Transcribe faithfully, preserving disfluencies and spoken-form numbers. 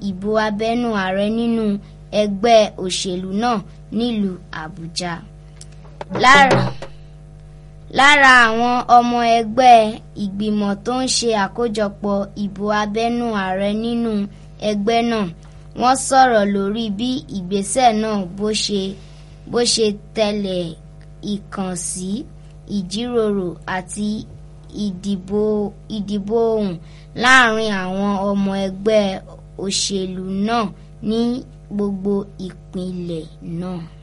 ìbò abẹ́nú ààrẹ nínú ẹgbẹ́ òṣèlú náà nílùú Àbújá. Lára lára àwọn ọmọ ẹgbẹ́ ìgbìmọ̀ tó ń ṣe àkójọpọ̀ ìbò abẹ́nú ààrẹ nínú ẹgbẹ́ náà, wọ́n sọ̀rọ̀ lórí bí ìgbésẹ̀ náà bó ṣe bó ṣe tẹ̀lé ìkànsí, ìjíròrò àti ìdìbò ìdìbò ohùn láàrin àwọn ọmọ ẹgbẹ́ òṣèlú náà ní gbogbo ìpínlẹ̀ náà.